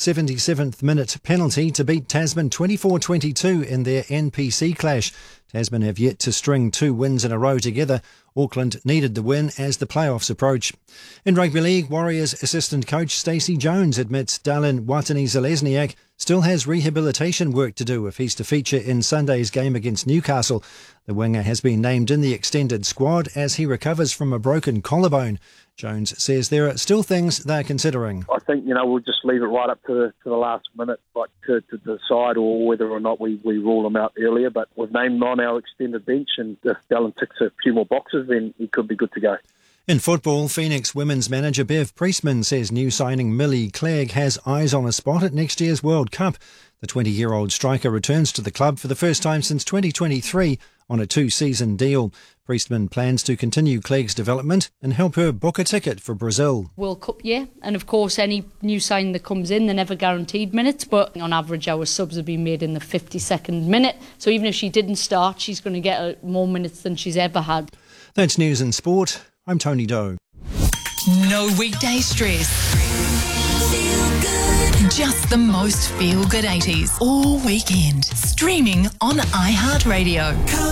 77th minute penalty to beat Tasman 24-22 in their NPC clash. Tasman have yet to string 2 wins in a row together. Auckland needed the win as the playoffs approach. In rugby league, Warriors assistant coach Stacey Jones admits Darlin Watene-Zelezniak still has rehabilitation work to do if he's to feature in Sunday's game against Newcastle. The winger has been named in the extended squad as he recovers from a broken collarbone. Jones says there are still things they're considering. I think, we'll just leave it right up to the last minute, to decide or whether or not we rule him out earlier. But we've named him on our extended bench, and if Dallin ticks a few more boxes, then he could be good to go. In football, Phoenix women's manager Bev Priestman says new signing Millie Clegg has eyes on a spot at next year's World Cup. The 20-year-old striker returns to the club for the first time since 2023 on a 2-season deal. Priestman plans to continue Clegg's development and help her book a ticket for Brazil. World Cup year, and of course any new signing that comes in, they're never guaranteed minutes, but on average our subs have been made in the 52nd minute, so even if she didn't start, she's going to get more minutes than she's ever had. That's news and sport. I'm Tony Doe. No weekday stress. Just the most feel-good 80s all weekend. Streaming on iHeartRadio.